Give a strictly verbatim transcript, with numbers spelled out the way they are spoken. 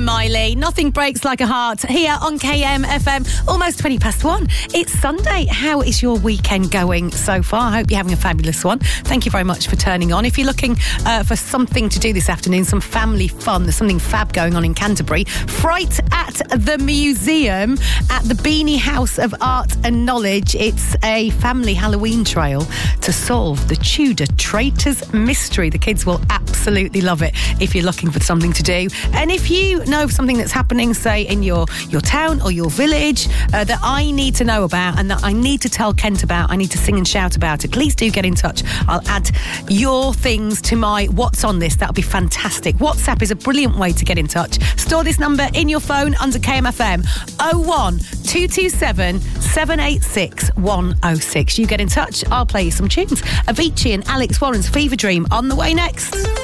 from Miley. Nothing breaks like a heart here on K M F M. Almost twenty past one. It's Sunday. How is your weekend going so far? I hope you're having a fabulous one. Thank you very much for turning on. If you're looking uh, for something to do this afternoon, some family fun, there's something fab going on in Canterbury. Fright at the Museum at the Beanie House of Art and Knowledge. It's a family Halloween trail to solve the Tudor traitors mystery. The kids will absolutely love it if you're looking for something to do. And if you know of something that's happening, say, in your, your town or your village uh, that I need to know about and that I need to tell Kent about, I need to sing and shout about it, please do get in touch. I'll add your things to my What's On List. That'll be fantastic. WhatsApp is a brilliant way to get in touch. Store this number in your phone under K M F M. oh one two two seven seven eight six one oh six. You get in touch, I'll play you some tunes. Avicii and Alex Warren's Fever Dream on the way next.